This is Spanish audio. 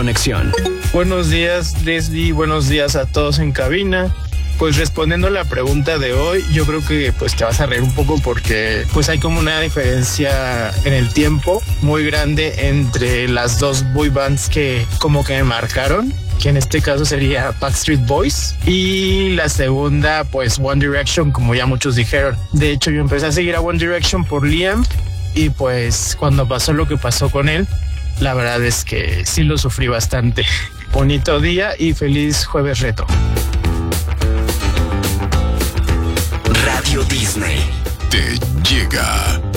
Conexión. Buenos días, Leslie. Buenos días a todos en cabina. Pues respondiendo a la pregunta de hoy, yo creo que pues te vas a reír un poco porque pues hay como una diferencia en el tiempo muy grande entre las dos boy bands que como que me marcaron, que en este caso sería Backstreet Boys, y la segunda pues One Direction, como ya muchos dijeron. De hecho, yo empecé a seguir a One Direction por Liam y pues cuando pasó lo que pasó con él, la verdad es que sí lo sufrí bastante. Bonito día y feliz jueves retro. Radio Disney te llega.